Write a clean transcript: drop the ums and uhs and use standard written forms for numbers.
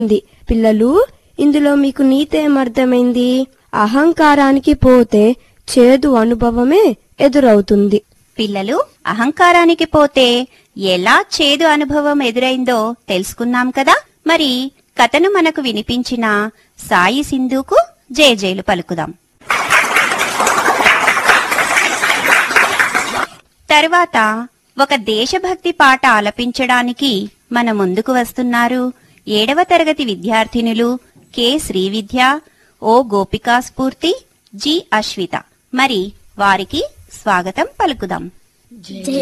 పిల్లలు, ఇందులో మీకు నీతేమర్థమైంది? అహంకారానికి పోతే చేదు అనుభవమే ఎదురవుతుంది. పిల్లలు, అహంకారానికి పోతే ఎలా చేదు అనుభవం ఎదురైందో తెలుసుకున్నాం కదా. మరి కథను మనకు వినిపించిన సాయి సింధుకు జేజేలు పలుకుదాం. తరువాత ఒక దేశభక్తి పాట ఆలపించడానికి మన ముందుకు వస్తున్నారు 7వ తరగతి విద్యార్థినులు కె శ్రీవిద్య, ఓ గోపికా స్ఫూర్తి, జి అశ్విత. మరి వారికి స్వాగతం పలుకుదాం.